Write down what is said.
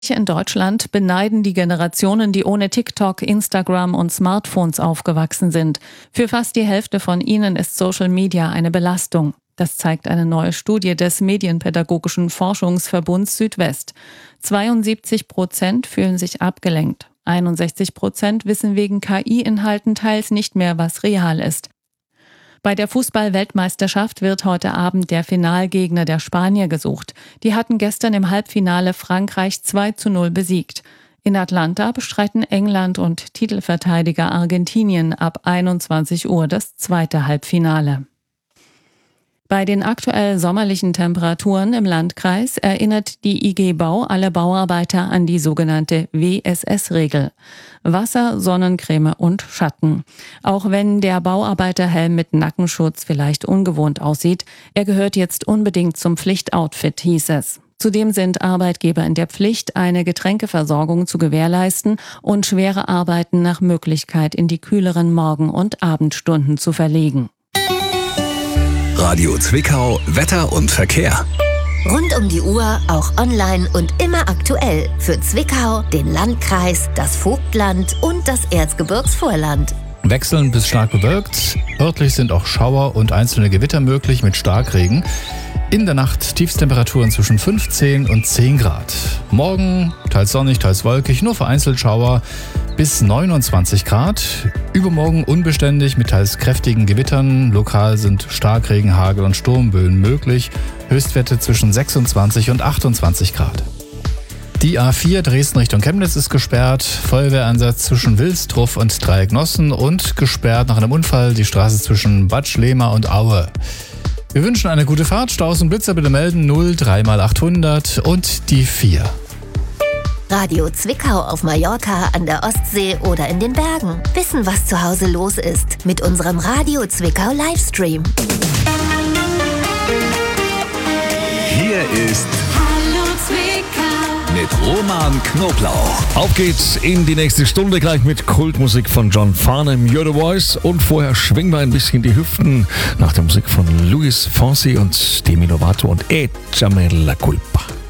In Deutschland beneiden die Generationen, die ohne TikTok, Instagram und Smartphones aufgewachsen sind. Für fast die Hälfte von ihnen ist Social Media eine Belastung. Das zeigt eine neue Studie des Medienpädagogischen Forschungsverbunds Südwest. 72% fühlen sich abgelenkt. 61% wissen wegen KI-Inhalten teils nicht mehr, was real ist. Bei der Fußball-Weltmeisterschaft wird heute Abend der Finalgegner der Spanier gesucht. Die hatten gestern im Halbfinale Frankreich 2:0 besiegt. In Atlanta bestreiten England und Titelverteidiger Argentinien ab 21 Uhr das zweite Halbfinale. Bei den aktuell sommerlichen Temperaturen im Landkreis erinnert die IG Bau alle Bauarbeiter an die sogenannte WSS-Regel. Wasser, Sonnencreme und Schatten. Auch wenn der Bauarbeiterhelm mit Nackenschutz vielleicht ungewohnt aussieht, er gehört jetzt unbedingt zum Pflichtoutfit, hieß es. Zudem sind Arbeitgeber in der Pflicht, eine Getränkeversorgung zu gewährleisten und schwere Arbeiten nach Möglichkeit in die kühleren Morgen- und Abendstunden zu verlegen. Radio Zwickau, Wetter und Verkehr. Rund um die Uhr, auch online und immer aktuell. Für Zwickau, den Landkreis, das Vogtland und das Erzgebirgsvorland. Wechselnd bis stark bewölkt. Örtlich sind auch Schauer und einzelne Gewitter möglich mit Starkregen. In der Nacht Tiefstemperaturen zwischen 15 und 10 Grad. Morgen teils sonnig, teils wolkig, nur vereinzelt Schauer bis 29 Grad. Übermorgen unbeständig mit teils kräftigen Gewittern. Lokal sind Starkregen, Hagel und Sturmböen möglich. Höchstwerte zwischen 26 und 28 Grad. Die A4 Dresden Richtung Chemnitz ist gesperrt. Feuerwehreinsatz zwischen Wilstruff und Dreiecknossen und gesperrt nach einem Unfall die Straße zwischen Bad Schlema und Aue. Wir wünschen eine gute Fahrt. Staus und Blitzer bitte melden 03x800 und die 4. Radio Zwickau auf Mallorca, an der Ostsee oder in den Bergen. Wissen, was zu Hause los ist mit unserem Radio Zwickau Livestream. Hier ist Hallo Zwickau mit Roman Knoblauch. Auf geht's in die nächste Stunde gleich mit Kultmusik von John Farnham, You're the Voice. Und vorher schwingen wir ein bisschen die Hüften nach der Musik von Luis Fonsi und Demi Lovato und Échame la culpa.